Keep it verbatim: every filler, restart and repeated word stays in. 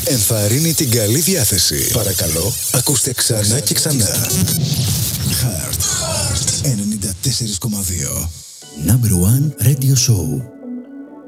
ενθαρρύνει την καλή διάθεση. Παρακαλώ, ακούστε ξανά και ξανά. Heart ενενήντα τέσσερα κόμμα δύο. Number One Radio Show.